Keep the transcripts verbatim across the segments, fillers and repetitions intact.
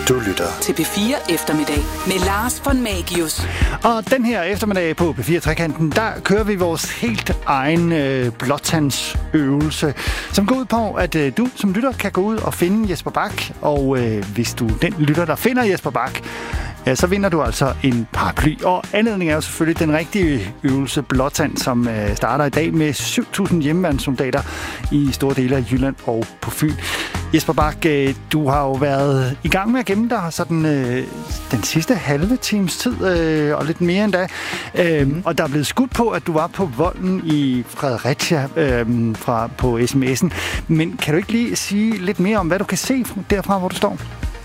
Du lytter til P fire Eftermiddag med Lars von Magius. Og den her eftermiddag på P fire Trekanten, der kører vi vores helt egen øh, blåtandsøvelse, som går ud på, at øh, du som lytter kan gå ud og finde Jesper Bach. Og øh, hvis du den lytter, der finder Jesper Bach, ja, så vinder du altså en paraply. Og anledningen er jo selvfølgelig den rigtige øvelse blåtand, som øh, starter i dag med syv tusind hjemmeværnssoldater i store dele af Jylland og på Fyn. Jesper Bach, øh, du har jo været i gang med at gemme dig sådan, øh, den sidste halve times tid, øh, og lidt mere endda. Øh, og der er blevet skudt på, at du var på volden i Fredericia øh, fra, på sms'en. Men kan du ikke lige sige lidt mere om, hvad du kan se derfra, hvor du står?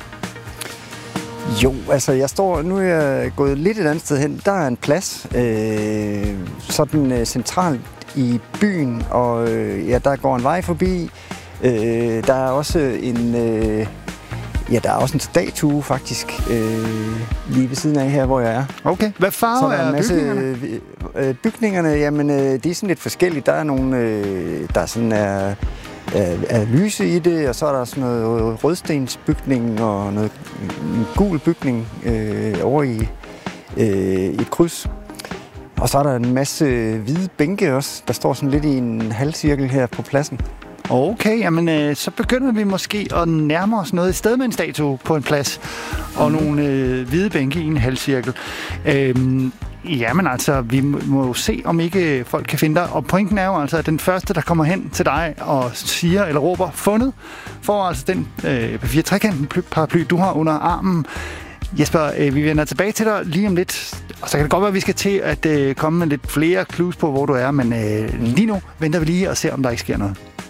Jo, altså jeg står, nu er jeg gået lidt et andet sted hen. Der er en plads, øh, sådan øh, centralt i byen, og øh, ja, der går en vej forbi. Øh, der er også en, øh, ja, der er også en statue faktisk øh, lige ved siden af her, hvor jeg er. Okay. Hvad farve er, er masse, bygningerne? Øh, bygningerne, jamen, øh, de er sådan lidt forskellige. Der er nogle, øh, der sådan er Er, er lyse i det, og så er der sådan noget rødstensbygning og noget en gul bygning øh, over i, øh, i et kryds. Og så er der en masse hvide bænke også, der står sådan lidt i en halvcirkel her på pladsen. Okay, jamen øh, så begynder vi måske at nærme os noget. Et sted med en statue på en plads, og mm. nogle øh, hvide bænke i en halvcirkel. Øhm, Jamen altså, vi må jo se, om ikke folk kan finde dig. Og pointen er jo altså, at den første, der kommer hen til dig og siger eller råber fundet, får altså den øh, P fire Trekanten paraply, du har under armen. Jesper, øh, vi vender tilbage til dig lige om lidt. Og så kan det godt være, at vi skal til at øh, komme med lidt flere clues på, hvor du er. Men øh, lige nu venter vi lige og ser, om der ikke sker noget.